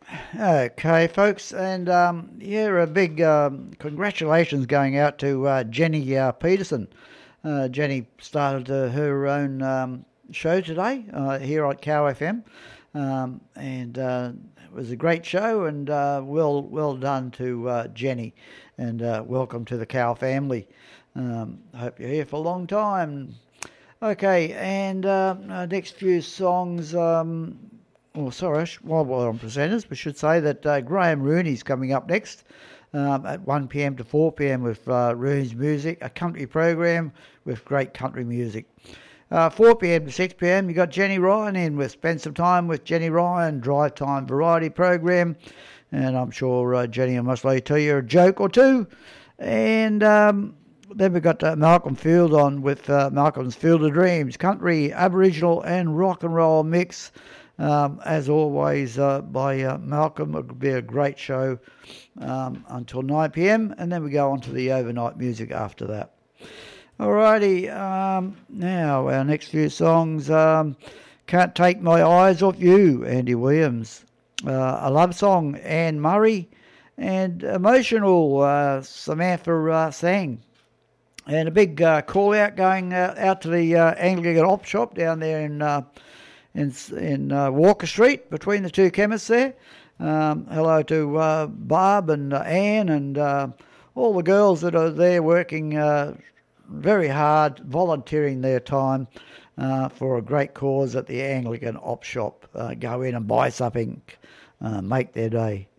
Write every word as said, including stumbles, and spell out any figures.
Okay, folks, and um, yeah, a big um, congratulations going out to uh, Jenny uh, Peterson. Uh, Jenny started uh, her own um, show today uh, here at Cow F M, um, and uh, it was a great show. And uh, well, well done to uh, Jenny, and uh, welcome to the Cow family. Um, hope you're here for a long time. Okay, and uh, our next few songs. Um, Oh, sorry, while we're on presenters, we should say that uh, Graham Rooney's coming up next um, at one p.m. to four p.m. with uh, Rooney's Music, a country program with great country music. Uh, four p.m. to six p.m. you got Jenny Ryan in with Spend Some Time with Jenny Ryan, Drive Time Variety Program, and I'm sure uh, Jenny will most likely tell you a joke or two. And um, then we've got uh, Malcolm Field on with uh, Malcolm's Field of Dreams, country, Aboriginal and rock and roll mix. Um, as always, uh, by uh, Malcolm. It'll be a great show um, until nine p.m. and then we go on to the overnight music after that. Alrighty, um, now our next few songs. Um, Can't Take My Eyes Off You, Andy Williams. Uh, a love song, Anne Murray. And Emotional, uh, Samantha uh, Sang. And a big uh, call out going uh, out to the uh, Anglican Op Shop down there in... Uh, in in uh, Walker Street, between the two chemists there. Um, hello to uh, Barb and uh, Anne and uh, all the girls that are there working uh, very hard, volunteering their time uh, for a great cause at the Anglican Op Shop. Uh, go in and buy something, uh, make their day.